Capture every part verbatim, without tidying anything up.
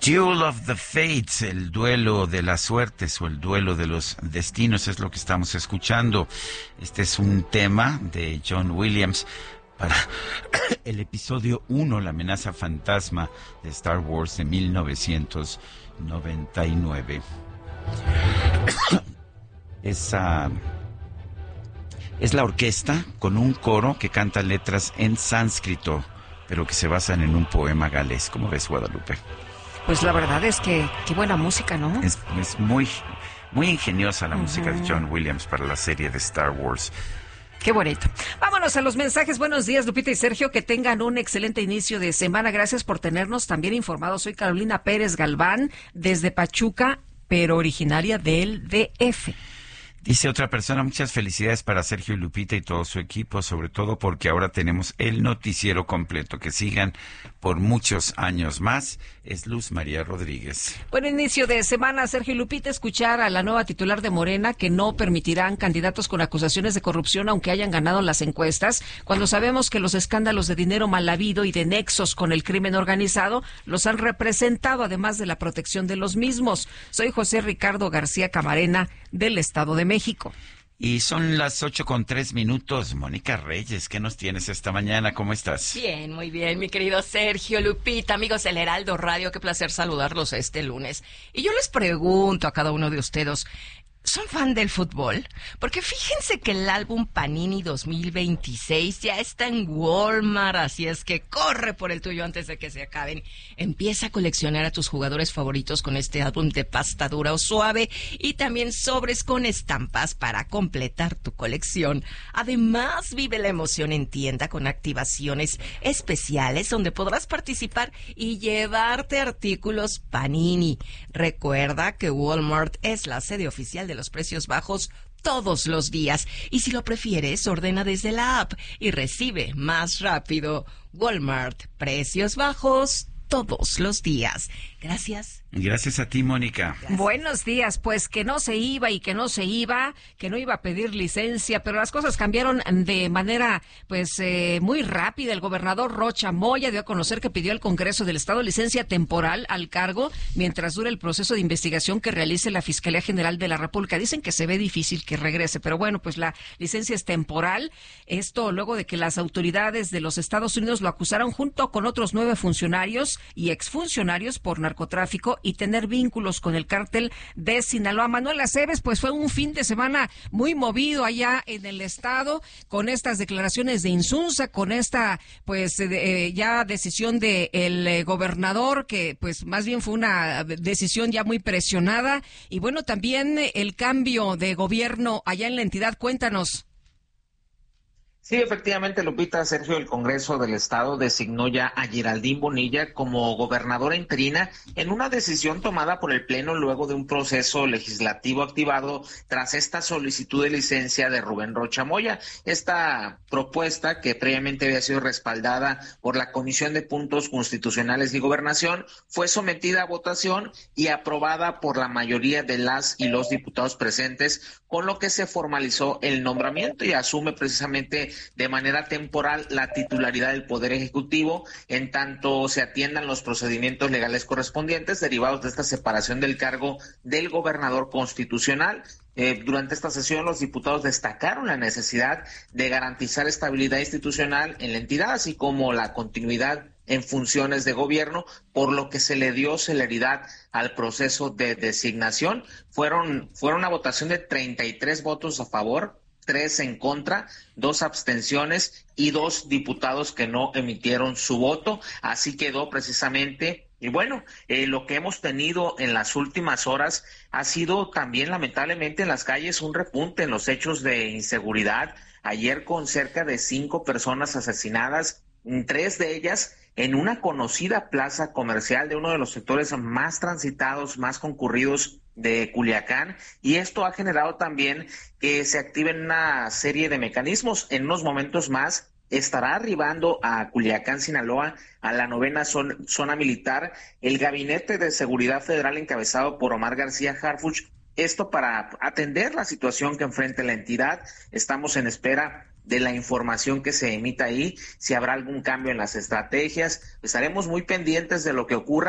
Duel of the Fates, el duelo de las suertes o el duelo de los destinos es lo que estamos escuchando. Este es un tema de John Williams para el episodio uno, La amenaza fantasma de Star Wars de mil novecientos noventa y nueve. Esa es la orquesta con un coro que canta letras en sánscrito, pero que se basan en un poema galés. ¿Cómo ves, Guadalupe? Pues la verdad es que qué buena música, ¿no? Es, es muy, muy ingeniosa la uh-huh. música de John Williams para la serie de Star Wars. Qué bonito. Vámonos a los mensajes. Buenos días, Lupita y Sergio. Que tengan un excelente inicio de semana. Gracias por tenernos también informados. Soy Carolina Pérez Galván, desde Pachuca, pero originaria del D F. Dice otra persona, muchas felicidades para Sergio y Lupita y todo su equipo, sobre todo porque ahora tenemos el noticiero completo. Que sigan por muchos años más. Es Luz María Rodríguez. Buen inicio de semana, Sergio y Lupita. Escuchar a la nueva titular de Morena que no permitirán candidatos con acusaciones de corrupción aunque hayan ganado las encuestas, cuando sabemos que los escándalos de dinero mal habido y de nexos con el crimen organizado los han representado, además de la protección de los mismos. Soy José Ricardo García Camarena, del Estado de México. Y son las ocho con tres minutos. Mónica Reyes, ¿qué nos tienes esta mañana? ¿Cómo estás? Bien, muy bien, mi querido Sergio, Lupita, amigos del Heraldo Radio, qué placer saludarlos este lunes. Y yo les pregunto a cada uno de ustedes, ¿son fan del fútbol? Porque fíjense que el álbum Panini dos mil veintiséis ya está en Walmart, así es que corre por el tuyo antes de que se acaben. Empieza a coleccionar a tus jugadores favoritos con este álbum de pasta dura o suave y también sobres con estampas para completar tu colección. Además, vive la emoción en tienda con activaciones especiales donde podrás participar y llevarte artículos Panini. Recuerda que Walmart es la sede oficial de de los precios bajos todos los días. Y si lo prefieres, ordena desde la app y recibe más rápido. Walmart, precios bajos todos los días. Gracias. Gracias a ti, Mónica. Gracias. Buenos días. Pues que no se iba y que no se iba, que no iba a pedir licencia, pero las cosas cambiaron de manera pues eh, muy rápida. El gobernador Rocha Moya dio a conocer que pidió al Congreso del Estado licencia temporal al cargo mientras dure el proceso de investigación que realice la Fiscalía General de la República. Dicen que se ve difícil que regrese, pero bueno, pues la licencia es temporal. Esto luego de que las autoridades de los Estados Unidos lo acusaron junto con otros nueve funcionarios y exfuncionarios por narcotráfico y tener vínculos con el cártel de Sinaloa. Manuel Aceves, pues fue un fin de semana muy movido allá en el estado con estas declaraciones de Insunza, con esta pues eh, ya decisión de el eh, gobernador, que pues más bien fue una decisión ya muy presionada, y bueno, también el cambio de gobierno allá en la entidad. Cuéntanos. Sí, efectivamente, Lupita, Sergio, el Congreso del Estado designó ya a Geraldine Bonilla como gobernadora interina en una decisión tomada por el Pleno luego de un proceso legislativo activado tras esta solicitud de licencia de Rubén Rocha Moya. Esta propuesta, que previamente había sido respaldada por la Comisión de Puntos Constitucionales y Gobernación, fue sometida a votación y aprobada por la mayoría de las y los diputados presentes, con lo que se formalizó el nombramiento y asume precisamente de manera temporal la titularidad del Poder Ejecutivo, en tanto se atiendan los procedimientos legales correspondientes derivados de esta separación del cargo del gobernador constitucional. Eh, durante esta sesión los diputados destacaron la necesidad de garantizar estabilidad institucional en la entidad, así como la continuidad en funciones de gobierno, por lo que se le dio celeridad al proceso de designación. Fueron, fueron una votación de treinta y tres votos a favor, tres en contra, dos abstenciones y dos diputados que no emitieron su voto. Así quedó precisamente. Y bueno, eh, lo que hemos tenido en las últimas horas ha sido también lamentablemente en las calles un repunte en los hechos de inseguridad. Ayer, con cerca de cinco personas asesinadas, tres de ellas en una conocida plaza comercial de uno de los sectores más transitados, más concurridos de Culiacán, y esto ha generado también que se activen una serie de mecanismos. En unos momentos más estará arribando a Culiacán, Sinaloa, a la novena zona, zona militar, el Gabinete de Seguridad Federal encabezado por Omar García Harfuch, esto para atender la situación que enfrenta la entidad. Estamos en espera de la información que se emita ahí, si habrá algún cambio en las estrategias. Estaremos muy pendientes de lo que ocurra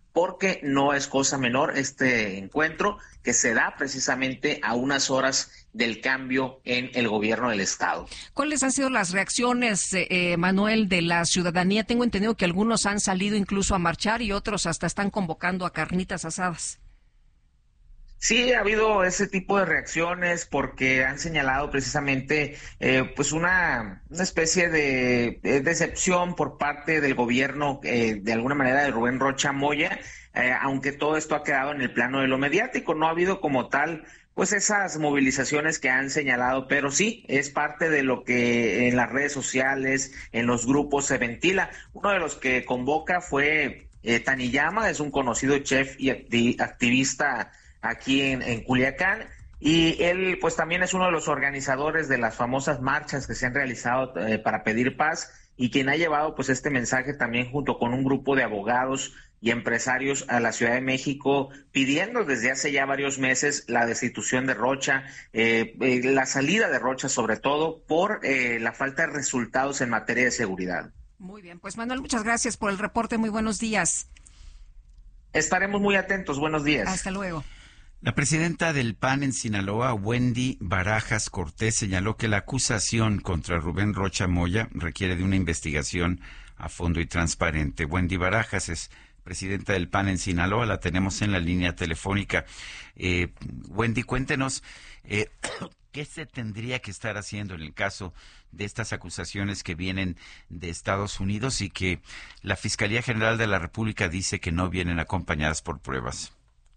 porque no es cosa menor este encuentro que se da precisamente a unas horas del cambio en el gobierno del estado. ¿Cuáles han sido las reacciones, eh, Manuel, de la ciudadanía? Tengo entendido que algunos han salido incluso a marchar y otros hasta están convocando a carnitas asadas. Sí, ha habido ese tipo de reacciones porque han señalado precisamente eh, pues una, una especie de, de decepción por parte del gobierno, eh, de alguna manera, de Rubén Rocha Moya, eh, aunque todo esto ha quedado en el plano de lo mediático, no ha habido como tal pues esas movilizaciones que han señalado, pero sí, es parte de lo que en las redes sociales, en los grupos se ventila. Uno de los que convoca fue eh, Taniyama, es un conocido chef y activista aquí en, en Culiacán, y él pues también es uno de los organizadores de las famosas marchas que se han realizado eh, para pedir paz, y quien ha llevado pues este mensaje también junto con un grupo de abogados y empresarios a la Ciudad de México, pidiendo desde hace ya varios meses la destitución de Rocha, eh, eh, la salida de Rocha sobre todo por eh, la falta de resultados en materia de seguridad. Muy bien, pues Manuel, muchas gracias por el reporte, muy buenos días. Estaremos muy atentos, buenos días. Hasta luego. La presidenta del P A N en Sinaloa, Wendy Barajas Cortés, señaló que la acusación contra Rubén Rocha Moya requiere de una investigación a fondo y transparente. Wendy Barajas es presidenta del P A N en Sinaloa, la tenemos en la línea telefónica. Eh, Wendy, cuéntenos, eh, ¿qué se tendría que estar haciendo en el caso de estas acusaciones que vienen de Estados Unidos y que la Fiscalía General de la República dice que no vienen acompañadas por pruebas?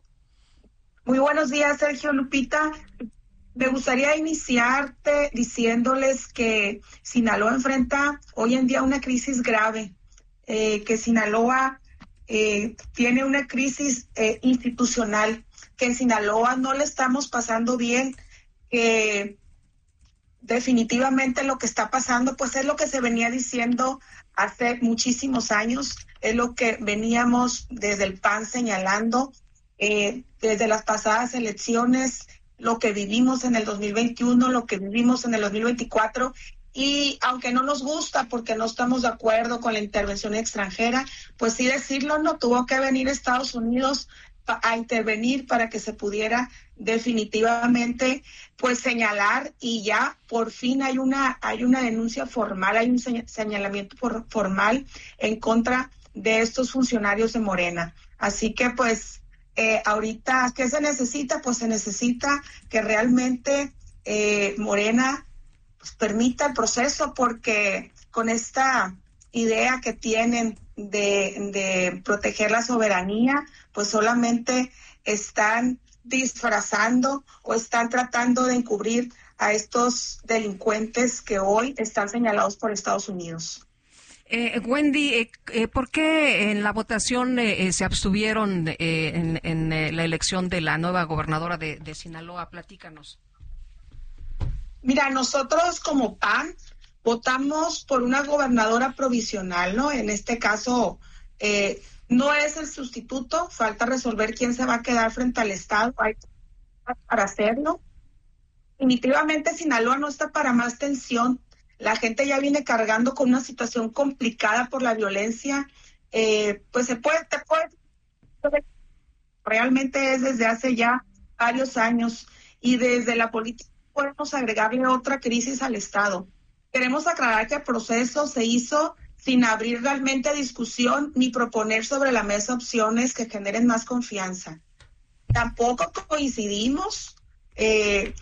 Muy buenos días, Sergio, Lupita. Me gustaría iniciarte diciéndoles que Sinaloa enfrenta hoy en día una crisis grave, eh, que Sinaloa eh, tiene una crisis eh, institucional, que en Sinaloa no le estamos pasando bien, que definitivamente lo que está pasando pues es lo que se venía diciendo hace muchísimos años, es lo que veníamos desde el P A N señalando, eh, desde las pasadas elecciones, lo que vivimos en el dos mil veintiuno, lo que vivimos en el dos mil veinticuatro, y aunque no nos gusta porque no estamos de acuerdo con la intervención extranjera, pues sí decirlo, no tuvo que venir Estados Unidos a intervenir para que se pudiera definitivamente pues señalar, y ya por fin hay una hay una denuncia formal, hay un señalamiento por, formal en contra de estos funcionarios de Morena. Así que pues eh, ahorita, ¿qué se necesita? Pues se necesita que realmente eh, Morena pues, permita el proceso, porque con esta idea que tienen de, de proteger la soberanía, pues solamente están disfrazando o están tratando de encubrir a estos delincuentes que hoy están señalados por Estados Unidos. Eh, Wendy, eh, eh, ¿por qué en la votación eh, se abstuvieron eh, en, en eh, la elección de la nueva gobernadora de, de Sinaloa? Platícanos. Mira, nosotros como P A N votamos por una gobernadora provisional, ¿no? En este caso, eh, no es el sustituto, falta resolver quién se va a quedar frente al Estado, hay para hacerlo. Definitivamente Sinaloa no está para más tensión, la gente ya viene cargando con una situación complicada por la violencia, eh, pues se puede, te puede, realmente es desde hace ya varios años, y desde la política podemos agregarle otra crisis al Estado. Queremos aclarar que el proceso se hizo sin abrir realmente discusión ni proponer sobre la mesa opciones que generen más confianza. Tampoco coincidimos eh,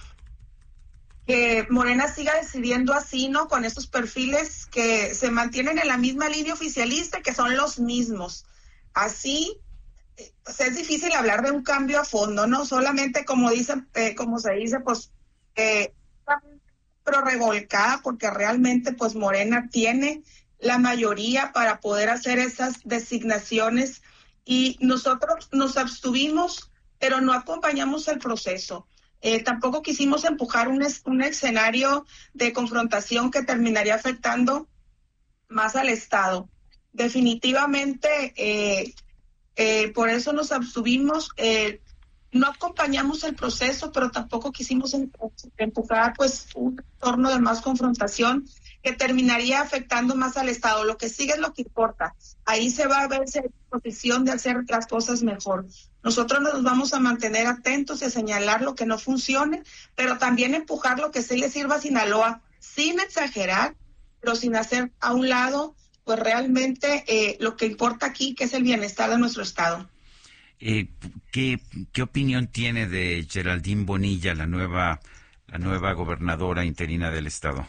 que Morena siga decidiendo así, ¿no? Con estos perfiles que se mantienen en la misma línea oficialista, que son los mismos. Así, eh, pues es difícil hablar de un cambio a fondo, ¿no? Solamente como dicen, eh, como se dice, pues, eh, pero revolcada, porque realmente pues Morena tiene la mayoría para poder hacer esas designaciones, y nosotros nos abstuvimos, pero no acompañamos el proceso. Eh, tampoco quisimos empujar un, es, un escenario de confrontación que terminaría afectando más al Estado. Definitivamente, eh, eh, por eso nos abstuvimos. Eh, No acompañamos el proceso, pero tampoco quisimos empujar pues un entorno de más confrontación que terminaría afectando más al Estado. Lo que sigue es lo que importa. Ahí se va a ver si hay posición de hacer las cosas mejor. Nosotros nos vamos a mantener atentos y a señalar lo que no funcione, pero también empujar lo que sí le sirva a Sinaloa, sin exagerar, pero sin hacer a un lado, pues realmente eh, lo que importa aquí, que es el bienestar de nuestro Estado. Eh, ¿qué, ¿Qué opinión tiene de Geraldine Bonilla, la nueva, la nueva gobernadora interina del Estado?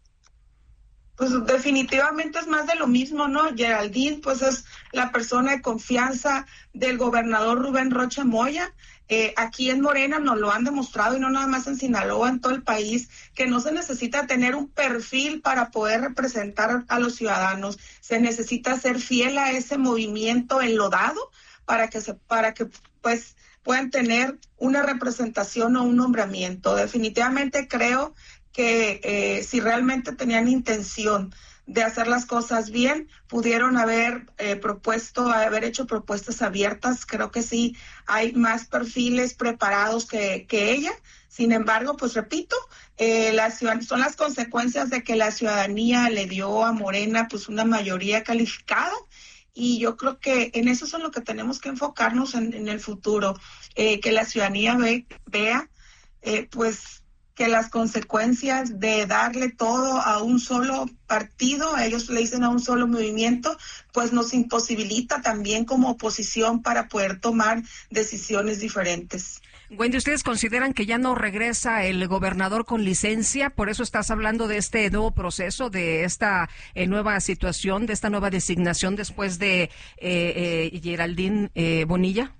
Pues definitivamente es más de lo mismo, ¿no? Geraldine, pues es la persona de confianza del gobernador Rubén Rocha Moya. Eh, aquí en Morena nos lo han demostrado, y no nada más en Sinaloa, en todo el país, que no se necesita tener un perfil para poder representar a los ciudadanos. Se necesita ser fiel a ese movimiento enlodado para que se, para que pues puedan tener una representación o un nombramiento. Definitivamente creo que eh, si realmente tenían intención de hacer las cosas bien, pudieron haber eh, propuesto, haber hecho propuestas abiertas. Creo que sí hay más perfiles preparados que, que ella. Sin embargo, pues repito, eh, la ciudad, son las consecuencias de que la ciudadanía le dio a Morena pues una mayoría calificada, y yo creo que en eso es en lo que tenemos que enfocarnos en, en el futuro, eh, que la ciudadanía ve, vea eh, pues que las consecuencias de darle todo a un solo partido, a ellos le dicen a un solo movimiento, pues nos imposibilita también como oposición para poder tomar decisiones diferentes. Wendy, ¿ustedes consideran que ya no regresa el gobernador con licencia? Por eso estás hablando de este nuevo proceso, de esta eh, nueva situación, de esta nueva designación después de eh, eh, Geraldine eh, Bonilla.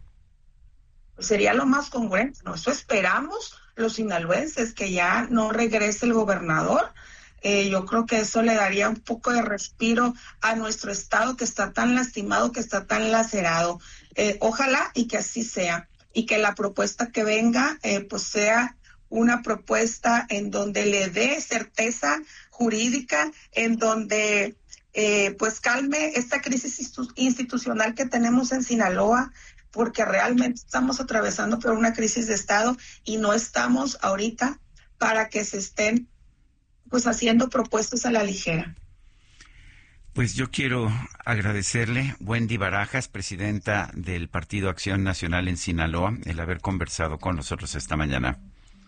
Sería lo más congruente, ¿no? Eso esperamos los sinaloenses, que ya no regrese el gobernador. Eh, yo creo que eso le daría un poco de respiro a nuestro estado, que está tan lastimado, que está tan lacerado. Eh, ojalá y que así sea, y que la propuesta que venga eh, pues sea una propuesta en donde le dé certeza jurídica, en donde eh, pues calme esta crisis institucional que tenemos en Sinaloa, porque realmente estamos atravesando por una crisis de Estado y no estamos ahorita para que se estén pues haciendo propuestas a la ligera. Pues yo quiero agradecerle, Wendy Barajas, presidenta del Partido Acción Nacional en Sinaloa, el haber conversado con nosotros esta mañana.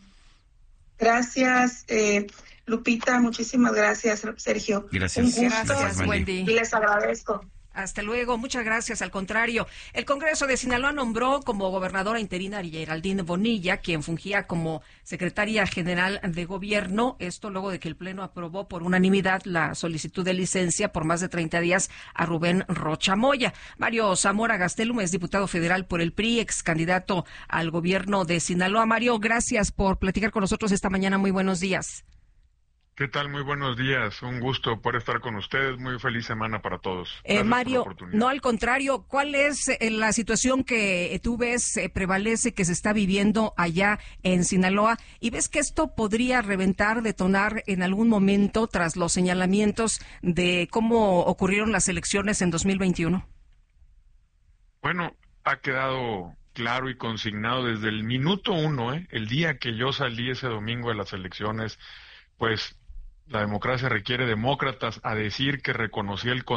Gracias, eh, Lupita, muchísimas gracias, Sergio. Gracias. Un gusto, Gracias, Wendy. Y les agradezco. Hasta luego, muchas gracias. Al contrario, el Congreso de Sinaloa nombró como gobernadora interina a Geraldine Bonilla, quien fungía como secretaria general de gobierno. Esto luego de que el Pleno aprobó por unanimidad la solicitud de licencia por más de treinta días a Rubén Rocha Moya. Mario Zamora Gastelum es diputado federal por el P R I, ex candidato al gobierno de Sinaloa. Mario, gracias por platicar con nosotros esta mañana. Muy buenos días. ¿Qué tal? Muy buenos días. Un gusto poder estar con ustedes. Muy feliz semana para todos. Eh, Mario, no, al contrario, ¿cuál es eh, la situación que eh, tú ves eh, prevalece, que se está viviendo allá en Sinaloa? ¿Y ves que esto podría reventar, detonar en algún momento tras los señalamientos de cómo ocurrieron las elecciones en dos mil veintiuno? Bueno, ha quedado claro y consignado desde el minuto uno, ¿eh? El día que yo salí ese domingo de las elecciones, pues la democracia requiere demócratas, a decir que reconocía el